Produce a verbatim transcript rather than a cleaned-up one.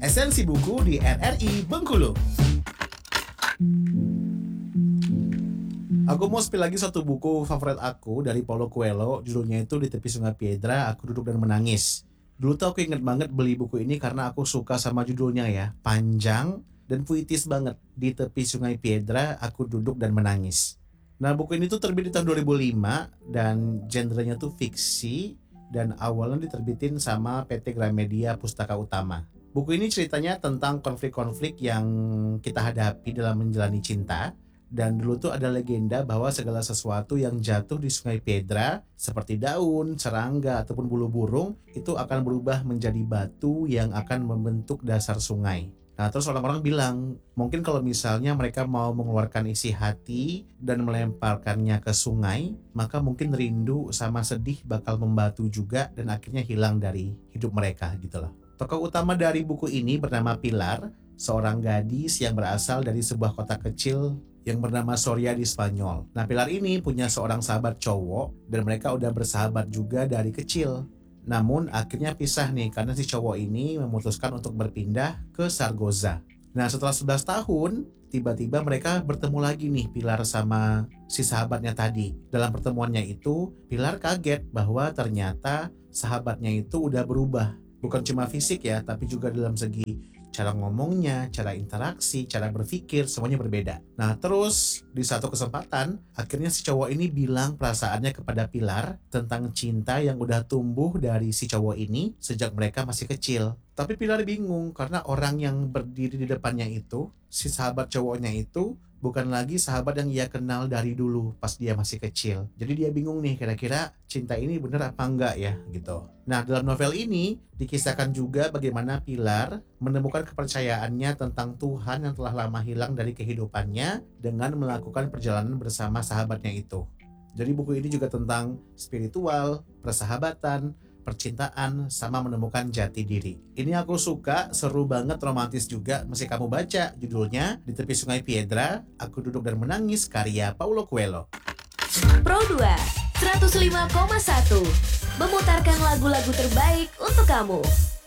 Esensi Buku di R R I Bengkulu. Aku mau spill lagi satu buku favorit aku dari Paulo Coelho. Judulnya itu Di Tepi Sungai Piedra, Aku Duduk dan Menangis. Dulu tuh aku inget banget beli buku ini karena aku suka sama judulnya ya. Panjang dan puitis banget. Di Tepi Sungai Piedra, Aku Duduk dan Menangis. Nah, buku ini tuh terbit di tahun dua ribu lima dan genrenya tuh fiksi dan awalnya diterbitin sama P T Gramedia Pustaka Utama. Buku ini ceritanya tentang konflik-konflik yang kita hadapi dalam menjalani cinta. Dan dulu tuh ada legenda bahwa segala sesuatu yang jatuh di Sungai Piedra seperti daun, serangga, ataupun bulu burung itu akan berubah menjadi batu yang akan membentuk dasar sungai. Nah, terus orang-orang bilang mungkin kalau misalnya mereka mau mengeluarkan isi hati dan melemparkannya ke sungai, maka mungkin rindu sama sedih bakal membatu juga dan akhirnya hilang dari hidup mereka gitu loh. Tokoh utama dari buku ini bernama Pilar, seorang gadis yang berasal dari sebuah kota kecil yang bernama Soria di Spanyol. Nah, Pilar ini punya seorang sahabat cowok dan mereka udah bersahabat juga dari kecil. Namun akhirnya pisah nih karena si cowok ini memutuskan untuk berpindah ke Zaragoza. Nah, setelah sebelas tahun, tiba-tiba mereka bertemu lagi nih Pilar sama si sahabatnya tadi. Dalam pertemuannya itu, Pilar kaget bahwa ternyata sahabatnya itu udah berubah. Bukan cuma fisik ya, tapi juga dalam segi cara ngomongnya, cara interaksi, cara berpikir, semuanya berbeda. Nah, terus di satu kesempatan, akhirnya si cowok ini bilang perasaannya kepada Pilar tentang cinta yang udah tumbuh dari si cowok ini sejak mereka masih kecil. Tapi Pilar bingung karena orang yang berdiri di depannya itu, si sahabat cowoknya itu, bukan lagi sahabat yang ia kenal dari dulu pas dia masih kecil. Jadi dia bingung nih, kira-kira cinta ini bener apa enggak ya gitu. Nah, dalam novel ini dikisahkan juga bagaimana Pilar menemukan kepercayaannya tentang Tuhan yang telah lama hilang dari kehidupannya dengan melakukan perjalanan bersama sahabatnya itu. Jadi buku ini juga tentang spiritual, persahabatan, percintaan, sama menemukan jati diri. Ini aku suka, seru banget, romantis juga. Mesti kamu baca, judulnya Di Tepi Sungai Piedra, Aku Duduk dan Menangis, karya Paulo Coelho. Pro dua, seratus lima koma satu, memutarkan lagu-lagu terbaik untuk kamu.